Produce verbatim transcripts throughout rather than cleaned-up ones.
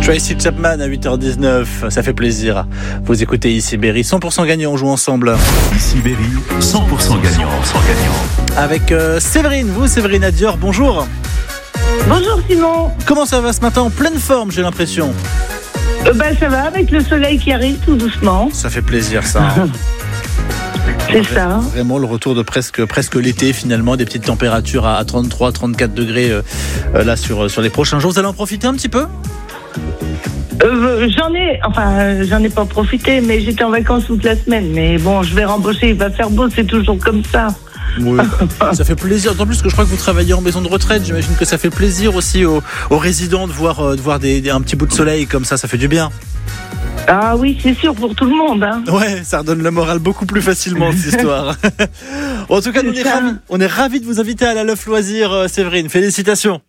Tracy Chapman à huit heures dix-neuf, ça fait plaisir. Vous écoutez ici Berry, cent pour cent gagnant, on joue ensemble. Ici Berry, cent pour cent gagnant, cent pour cent gagnant. Avec euh, Séverine, vous Séverine Adior, bonjour. Bonjour Simon. Comment ça va ce matin? En pleine forme, j'ai l'impression. Euh, ben, ça va, avec le soleil qui arrive tout doucement. Ça fait plaisir ça. Hein. C'est ça. Vraiment le retour de presque, presque l'été finalement, des petites températures à trente-trois, trente-quatre degrés euh, euh, là sur, sur les prochains jours. Vous allez en profiter un petit peu? Euh, j'en ai, enfin, euh, j'en ai pas profité, mais j'étais en vacances toute la semaine. Mais bon, je vais rembaucher, il va faire beau, c'est toujours comme ça. Oui, ça fait plaisir. D'autant plus que je crois que vous travaillez en maison de retraite. J'imagine que ça fait plaisir aussi aux, aux résidents de voir, de voir des, des, un petit bout de soleil comme ça, ça fait du bien. Ah oui, c'est sûr, pour tout le monde. Hein. Ouais, ça redonne le moral beaucoup plus facilement, cette histoire. En tout cas, on est, ravis, on est ravis de vous inviter à la Love Loisir, Séverine. Félicitations.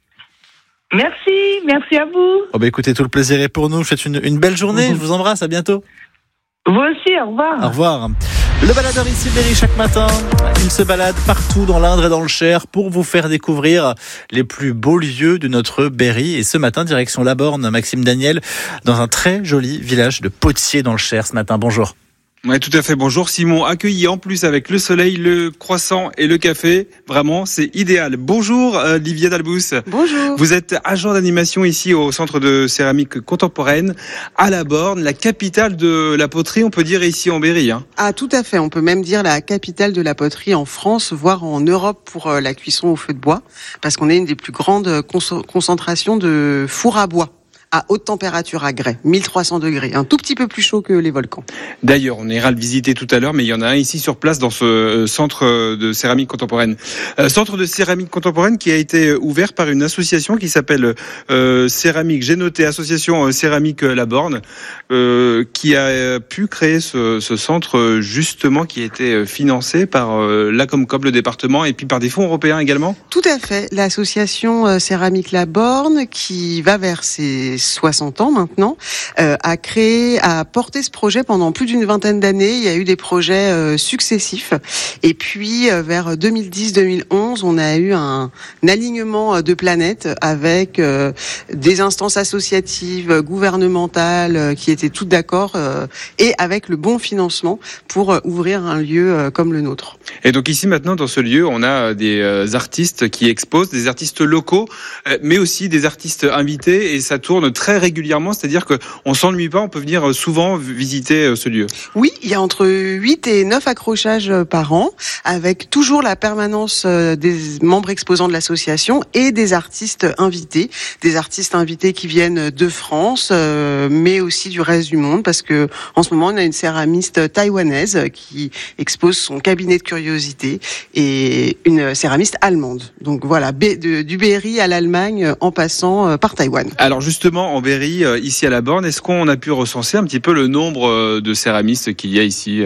Merci, merci à vous. Oh bah écoutez, tout le plaisir est pour nous. Je vous souhaite une, une belle journée. Mmh. Je vous embrasse, à bientôt. Vous aussi, au revoir. Au revoir. Le baladeur ici Berry chaque matin, il se balade partout dans l'Indre et dans le Cher pour vous faire découvrir les plus beaux lieux de notre Berry. Et ce matin, direction La Borne, Maxime Daniel, dans un très joli village de Potier dans le Cher ce matin. Bonjour. Oui, tout à fait. Bonjour Simon. Accueilli en plus avec le soleil, le croissant et le café. Vraiment, c'est idéal. Bonjour euh, Livia Dalbous. Bonjour. Vous êtes agent d'animation ici au Centre de céramique contemporaine à La Borne, la capitale de la poterie, on peut dire ici en Berry. Hein. Ah, tout à fait. On peut même dire la capitale de la poterie en France, voire en Europe pour euh, la cuisson au feu de bois, parce qu'on est une des plus grandes cons- concentrations de fours à bois. À haute température à Grès, mille trois cents degrés, un tout petit peu plus chaud que les volcans. D'ailleurs, on ira le visiter tout à l'heure, mais il y en a un ici sur place dans ce centre de céramique contemporaine. Euh, centre de céramique contemporaine qui a été ouvert par une association qui s'appelle euh, Céramique Génoté, association Céramique La Borne, euh, qui a pu créer ce, ce centre justement qui a été financé par euh, la Comcom, le département, et puis par des fonds européens également. Tout à fait. L'association Céramique La Borne, qui va vers ses soixante ans maintenant, euh, a créé, a porté ce projet pendant plus d'une vingtaine d'années. Il y a eu des projets euh, successifs. Et puis, euh, vers deux mille dix deux mille onze, on a eu un, un alignement de planètes avec euh, des instances associatives, gouvernementales, euh, qui étaient toutes d'accord, euh, et avec le bon financement pour euh, ouvrir un lieu euh, comme le nôtre. Et donc ici, maintenant, dans ce lieu, on a des euh, artistes qui exposent, des artistes locaux, euh, mais aussi des artistes invités, et ça tourne très régulièrement, c'est-à-dire qu'on s'ennuie pas, on peut venir souvent visiter ce lieu. Oui, il y a entre huit et neuf accrochages par an, avec toujours la permanence des membres exposants de l'association et des artistes invités, des artistes invités qui viennent de France, mais aussi du reste du monde, parce que en ce moment on a une céramiste taïwanaise qui expose son cabinet de curiosité et une céramiste allemande. Donc voilà, du Berry à l'Allemagne en passant par Taïwan. Alors justement, en Berry, ici à La Borne, est-ce qu'on a pu recenser un petit peu le nombre de céramistes qu'il y a ici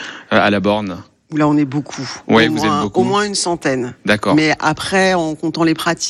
à La Borne ? Là, on est beaucoup. Oui, au vous moins, êtes beaucoup. Au moins une centaine. D'accord. Mais après, en comptant les pratiques,